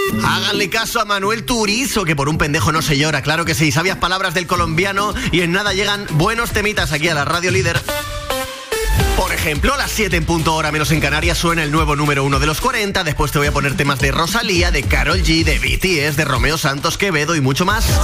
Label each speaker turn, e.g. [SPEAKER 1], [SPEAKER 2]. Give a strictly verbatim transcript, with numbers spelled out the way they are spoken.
[SPEAKER 1] Háganle caso a Manuel Turizo, que por un pendejo no se llora. Claro que sí, sabias palabras del colombiano y en nada llegan buenos temitas aquí a la Radio Líder. Por ejemplo, a las siete en punto, hora menos en Canarias, suena el nuevo número uno de los cuarenta. Después te voy a poner temas de Rosalía, de Karol G, de B T S, de Romeo Santos, Quevedo y mucho más.